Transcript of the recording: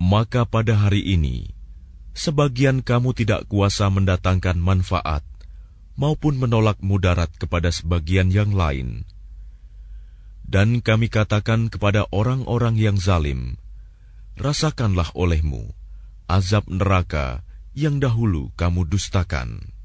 Maka pada hari ini, sebagian kamu tidak kuasa mendatangkan manfaat maupun menolak mudarat kepada sebagian yang lain. Dan kami katakan kepada orang-orang yang zalim, rasakanlah olehmu azab neraka yang dahulu kamu dustakan.